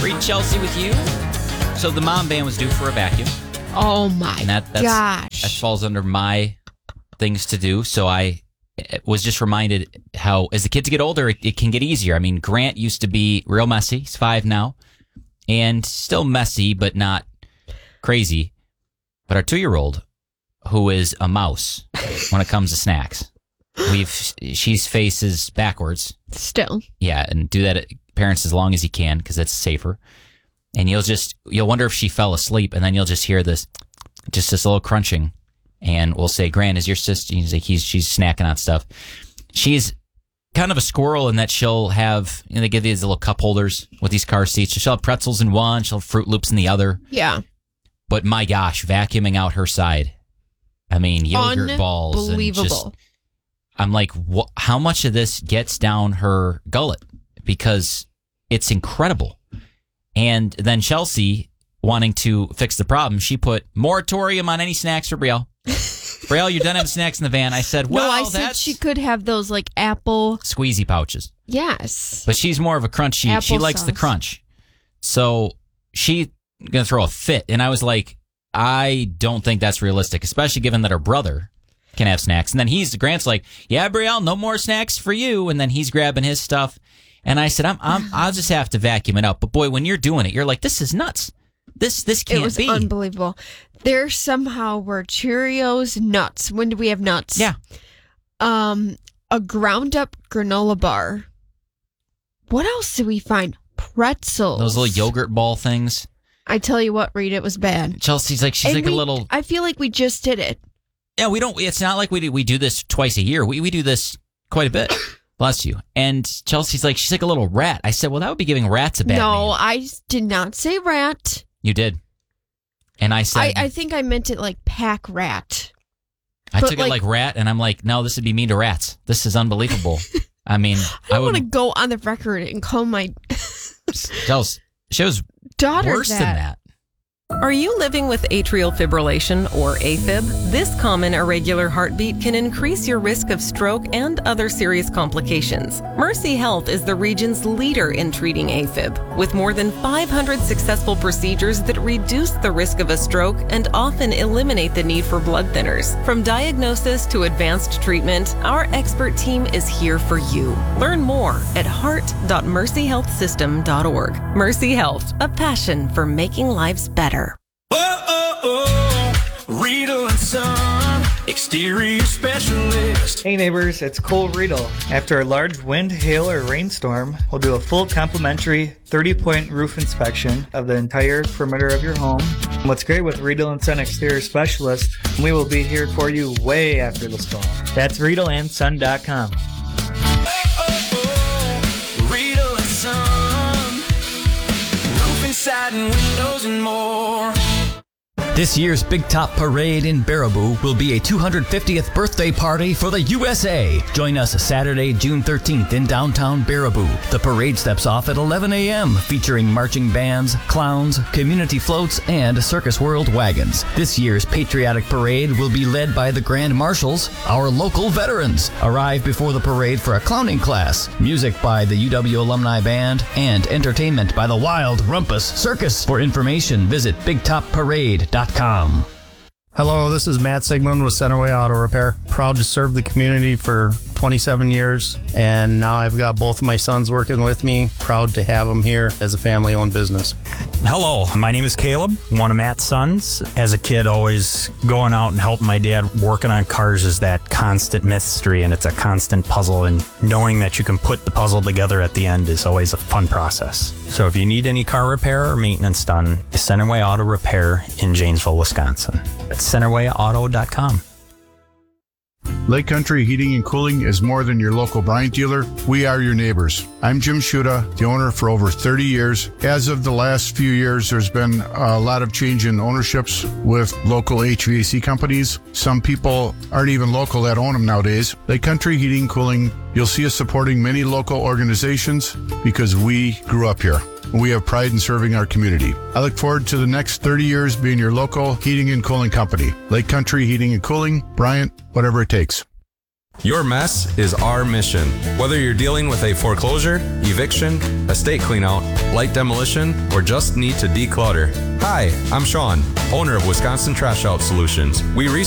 agreed, Chelsea, with you. So the mom van was due for a vacuum. Oh, my And that falls under my things to do. So I was just reminded how, as the kids get older, it can get easier. I mean, Grant used to be real messy. He's 5 now. And still messy, but not crazy. But our 2-year-old, who is a mouse when it comes to snacks, she's faces backwards. Still. Yeah, and do that at parents as long as you can, because it's safer. And you'll wonder if she fell asleep, and then you'll just hear this little crunching. And we'll say, Grant, is your sister? He's like, she's snacking on stuff. She's kind of a squirrel in that she'll have, they give these little cup holders with these car seats. So she'll have pretzels in one, she'll have Fruit Loops in the other. Yeah. But my gosh, vacuuming out her side. I mean, yogurt balls. Unbelievable. I'm like, how much of this gets down her gullet? Because it's incredible. And then Chelsea, wanting to fix the problem, she put moratorium on any snacks for Brielle. Brielle, you're done having snacks in the van. I said, well, no, I said she could have those like apple squeezy pouches. Yes. But she's more of a crunch. She likes the crunch. So she's going to throw a fit. And I was like, I don't think that's realistic, especially given that her brother can have snacks. And then Grant's like, yeah, Brielle, no more snacks for you. And then he's grabbing his stuff. And I said, I'll just have to vacuum it out. But boy, when you're doing it, you're like, this is nuts. This can't be. It was unbelievable. There somehow were Cheerios, nuts. When do we have nuts? Yeah. A ground up granola bar. What else did we find? Pretzels. Those little yogurt ball things. I tell you what, Reed, it was bad. Chelsea's like, she's like a little. I feel like we just did it. Yeah, we don't. It's not like we do this twice a year. We do this quite a bit. Bless you. And Chelsea's like, she's like a little rat. I said, well, that would be giving rats a bad name. No, I did not say rat. You did. And I said... I think I meant it like pack rat. I took it like rat, and I'm like, no, this would be mean to rats. This is unbelievable. I mean... I want to go on the record and call my... Chelsea, she was daughter worse than that. Are you living with atrial fibrillation or AFib? This common irregular heartbeat can increase your risk of stroke and other serious complications. Mercy Health is the region's leader in treating AFib, with more than 500 successful procedures that reduce the risk of a stroke and often eliminate the need for blood thinners. From diagnosis to advanced treatment, our expert team is here for you. Learn more at heart.mercyhealthsystem.org. Mercy Health, a passion for making lives better. Riedel and Son, exterior specialist. Hey neighbors, it's Cole Riedel. After a large wind, hail, or rainstorm, we'll do a full complimentary 30-point roof inspection of the entire perimeter of your home. What's great with Riedel and Son Exterior Specialist, we will be here for you way after the storm. That's RiedelandSon.com. Riedel and Son, roofing, siding, windows, and more. This year's Big Top Parade in Baraboo will be a 250th birthday party for the USA. Join us Saturday, June 13th in downtown Baraboo. The parade steps off at 11 a.m., featuring marching bands, clowns, community floats, and Circus World wagons. This year's patriotic parade will be led by the Grand Marshals, our local veterans. Arrive before the parade for a clowning class, music by the UW Alumni Band, and entertainment by the Wild Rumpus Circus. For information, visit BigTopParade.com. Hello, this is Matt Sigmund with Centerway Auto Repair. Proud to serve the community for 27 years, and now I've got both of my sons working with me. Proud to have them here as a family-owned business. Hello, my name is Caleb, one of Matt's sons. As a kid, always going out and helping my dad working on cars is that constant mystery, and it's a constant puzzle, and knowing that you can put the puzzle together at the end is always a fun process. So if you need any car repair or maintenance done, Centerway Auto Repair in Janesville, Wisconsin. That's CenterwayAuto.com. Lake Country Heating and Cooling is more than your local Bryant dealer. We are your neighbors. I'm Jim Schuda, the owner for over 30 years. As of the last few years, there's been a lot of change in ownerships with local HVAC companies. Some people aren't even local that own them nowadays. Lake Country Heating and Cooling, you'll see us supporting many local organizations because we grew up here. We have pride in serving our community. I look forward to the next 30 years being your local heating and cooling company. Lake Country Heating and Cooling, Bryant, whatever it takes. Your mess is our mission. Whether you're dealing with a foreclosure, eviction, estate cleanout, light demolition, or just need to declutter. Hi, I'm Sean, owner of Wisconsin Trash Out Solutions. We